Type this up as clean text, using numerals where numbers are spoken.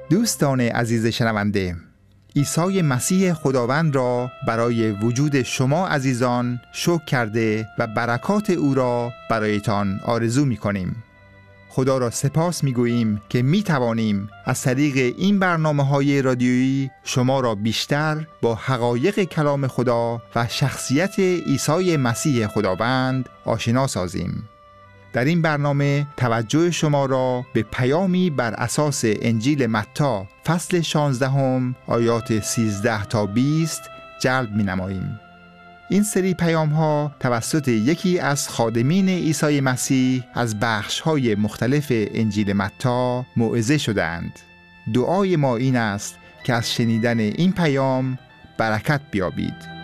دوستان عزیز شنونده، عیسی مسیح خداوند را برای وجود شما عزیزان شکر کرده و برکات او را برایتان آرزو می کنیم. خدا را سپاس می گوییم که می توانیم از طریق این برنامه‌های رادیویی شما را بیشتر با حقایق کلام خدا و شخصیت عیسی مسیح خداوند آشنا سازیم. در این برنامه توجه شما را به پیامی بر اساس انجیل متی فصل 16 آیات 13 تا 20 جلب می نماییم. این سری پیام ها توسط یکی از خادمین عیسی مسیح از بخش های مختلف انجیل متی موعظه شدند. دعای ما این است که از شنیدن این پیام برکت بیابید.